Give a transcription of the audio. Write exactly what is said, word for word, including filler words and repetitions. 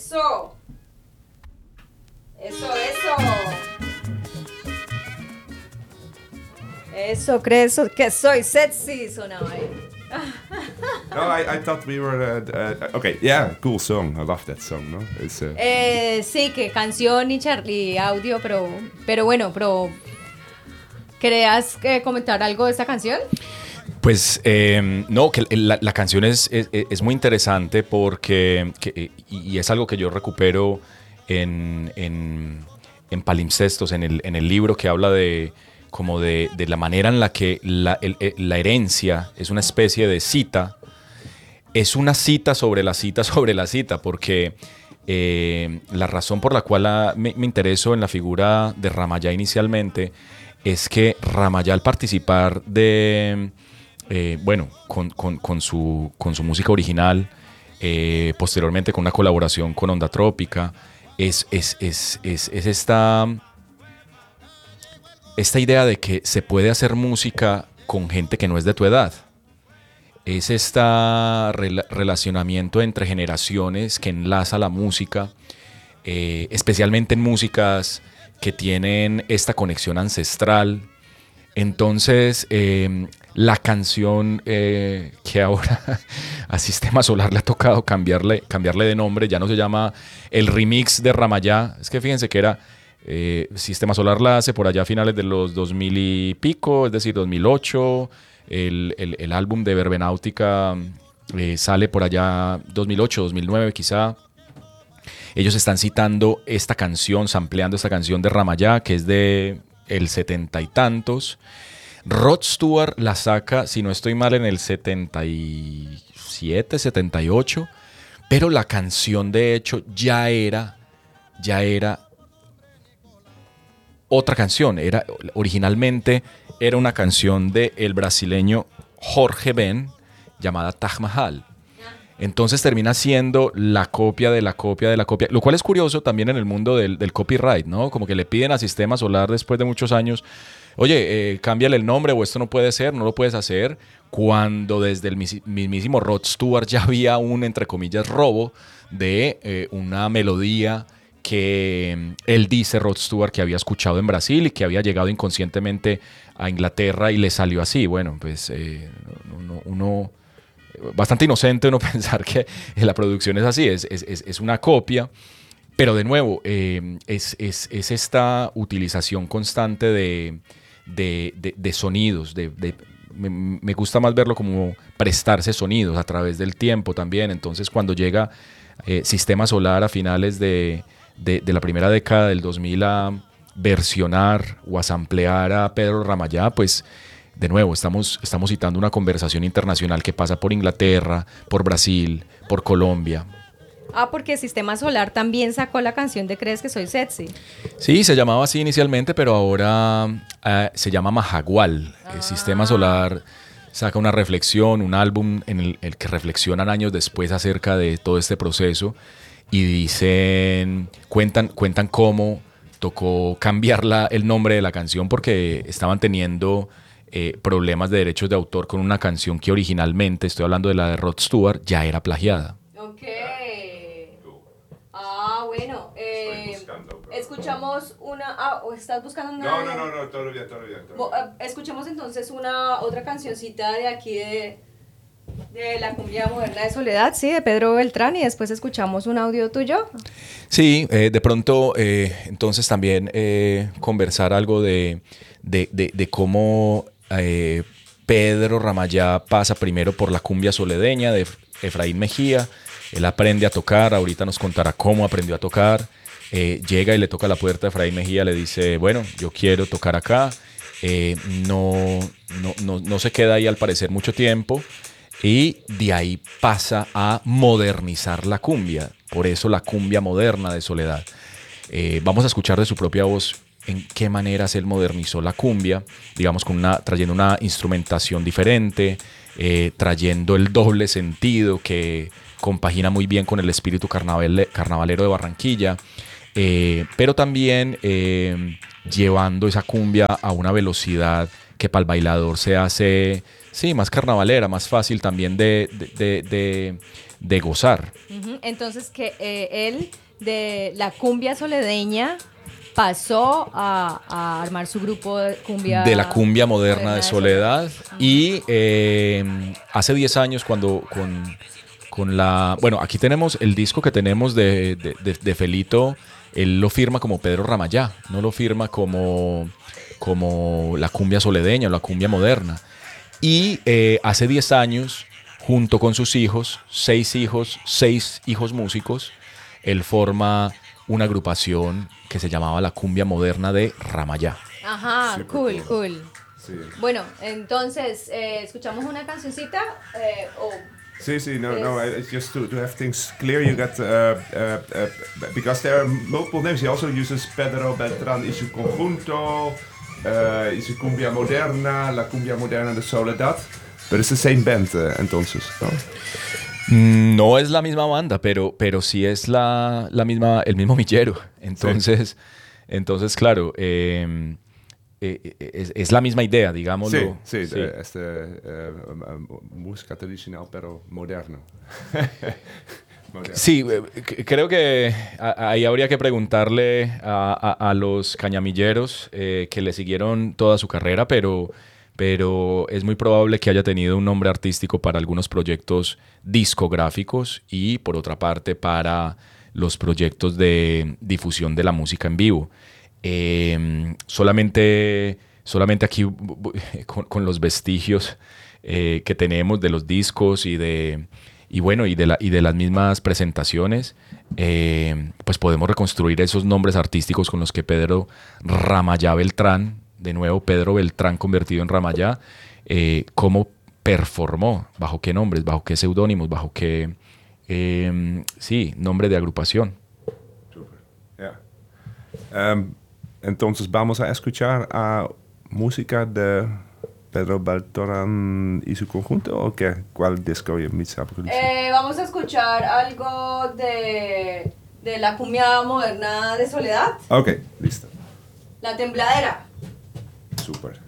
Eso. Eso, eso. Eso, ¿crees que soy sexy? Sonaba ahí. No, I, I thought we were. Uh, uh, okay, yeah, cool song. I love that song, no? It's, uh... eh, sí, que canción y Charlie audio, pero, pero bueno, pero. ¿Querías eh, comentar algo de esta canción? Pues eh, no, que la, la canción es, es, es muy interesante porque que, y es algo que yo recupero en, en, en palimpsestos, en el, en el libro que habla de como de, de la manera en la que la, el, la herencia es una especie de cita, es una cita sobre la cita sobre la cita, porque eh, la razón por la cual la, me, me intereso en la figura de Ramayá inicialmente es que Ramayá, al participar de, eh, bueno, con, con, con, su, con su música original, eh, posteriormente con una colaboración con Onda Trópica, es, es, es, es, es esta, esta idea de que se puede hacer música con gente que no es de tu edad. Es este rel- relacionamiento entre generaciones que enlaza la música, eh, especialmente en músicas que tienen esta conexión ancestral. Entonces, eh, la canción eh, que ahora a Sistema Solar le ha tocado cambiarle, cambiarle de nombre, ya no se llama el remix de Ramayá. Es que fíjense que era, eh, Sistema Solar la hace por allá a finales de los dos mil y pico, es decir, dos mil ocho. El, el, el álbum de Verbenáutica eh, sale por allá dos mil ocho, dos mil nueve quizá. Ellos están citando esta canción, sampleando esta canción de Ramayá, que es de el setenta y tantos. Rod Stewart la saca, si no estoy mal, en el setenta y siete, setenta y ocho. Pero la canción, de hecho, ya era, ya era otra canción. Era, originalmente era una canción del brasileño Jorge Ben, llamada Taj Mahal. Entonces termina siendo la copia de la copia de la copia, lo cual es curioso también en el mundo del, del copyright, ¿no? Como que le piden a Sistema Solar después de muchos años, oye, eh, cámbiale el nombre o esto no puede ser, no lo puedes hacer, cuando desde el mismísimo Rod Stewart ya había un, entre comillas, robo de eh, una melodía que él dice, Rod Stewart, que había escuchado en Brasil y que había llegado inconscientemente a Inglaterra y le salió así. Bueno, pues eh, uno... uno bastante inocente uno pensar que la producción es así, es, es, es una copia, pero de nuevo eh, es, es, es esta utilización constante de, de, de, de sonidos, de, de, me, me gusta más verlo como prestarse sonidos a través del tiempo también. Entonces cuando llega eh, Sistema Solar a finales de, de, de la primera década del dos mil a versionar o a samplear a Pedro Ramayá, pues de nuevo, estamos, estamos citando una conversación internacional que pasa por Inglaterra, por Brasil, por Colombia. Ah, porque Sistema Solar también sacó la canción de ¿Crees que soy sexy? Sí, se llamaba así inicialmente, pero ahora eh, se llama Majagual. Ah. El Sistema Solar saca una reflexión, un álbum en el, el que reflexionan años después acerca de todo este proceso y dicen, cuentan, cuentan cómo tocó cambiar la, el nombre de la canción porque estaban teniendo Eh, problemas de derechos de autor con una canción que originalmente, estoy hablando de la de Rod Stewart, ya era plagiada. Ok. Ah, bueno. Eh, escuchamos una... Ah, ¿o estás buscando una...? No, no, no, no, todo bien, todo bien. Todo bien. Escuchamos entonces una otra cancioncita de aquí de, de la cumbia moderna de Soledad, sí, de Pedro Beltrán, y después escuchamos un audio tuyo. Sí, eh, de pronto, eh, entonces también eh, conversar algo de, de, de, de cómo... Eh, Pedro Ramayá pasa primero por la cumbia soledeña de Efraín Mejía. Él aprende a tocar, ahorita nos contará cómo aprendió a tocar. Eh, llega y le toca la puerta a Efraín Mejía, le dice, bueno, yo quiero tocar acá. Eh, no, no, no, no se queda ahí al parecer mucho tiempo y de ahí pasa a modernizar la cumbia. Por eso la cumbia moderna de Soledad. Eh, vamos a escuchar de su propia voz en qué maneras él modernizó la cumbia, digamos, con una, trayendo una instrumentación diferente, eh, trayendo el doble sentido que compagina muy bien con el espíritu carnaval, carnavalero de Barranquilla, eh, pero también eh, llevando esa cumbia a una velocidad que para el bailador se hace, sí, más carnavalera, más fácil también de, de, de, de, de gozar. Uh-huh. Entonces que eh, él de la cumbia soledeña pasó a, a armar su grupo de cumbia de la cumbia moderna de Soledad, uh-huh. y eh, hace diez años cuando con, con la... Bueno, aquí tenemos el disco que tenemos de, de, de, de Felito, él lo firma como Pedro Ramayá, no lo firma como, como la cumbia soledeña o la cumbia moderna. Y eh, hace diez años, junto con sus hijos, seis hijos, seis hijos músicos, él forma una agrupación que se llamaba la Cumbia Moderna de Ramayá. Ajá, Super cool, cool. cool. Sí. Bueno, entonces, eh, ¿escuchamos una cancioncita? Eh, o See, see, no, Yes. no. I, it's just to, to have things clear. You got uh, uh, uh, because there are multiple names. He also uses Pedro Beltrán y su conjunto, uh, y su cumbia moderna, la cumbia moderna de Soledad. But it's the same band, uh, entonces, ¿no? No es la misma banda, pero, pero sí es la, la misma, el mismo millero. Entonces, sí. entonces claro, eh, eh, es, es la misma idea, digámoslo. Sí, sí, sí. De, este, uh, um, música tradicional, pero moderno. moderno. Sí, eh, creo que a, ahí habría que preguntarle a, a, a los cañamilleros eh, que le siguieron toda su carrera, pero... pero es muy probable que haya tenido un nombre artístico para algunos proyectos discográficos y, por otra parte, para los proyectos de difusión de la música en vivo. Eh, solamente, solamente aquí, con, con los vestigios eh, que tenemos de los discos y de, y bueno, y de, la, y de las mismas presentaciones, eh, pues podemos reconstruir esos nombres artísticos con los que Pedro Ramayá Beltrán, de nuevo Pedro Beltrán convertido en Ramayá, eh, cómo performó, bajo qué nombres, bajo qué seudónimos, bajo qué, eh, sí, nombre de agrupación. Super, yeah. Um, entonces vamos a escuchar a música de Pedro Beltrán y su conjunto, ¿o qué? ¿Cuál disco je iets hebt geluisterd? Eh, vamos a escuchar algo de, de la cumbia moderna de Soledad. Ok, listo. La Tembladera. Super.